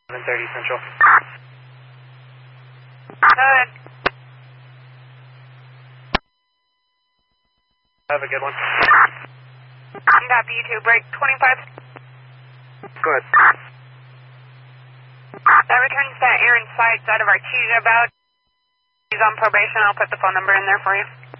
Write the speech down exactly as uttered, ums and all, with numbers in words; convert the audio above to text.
seven thirty Central. Good. Have a good one. Copy, you two. Break twenty-five. Good. That returns to Aaron Sides out of Artesia about. He's on probation. I'll put the phone number in there for you.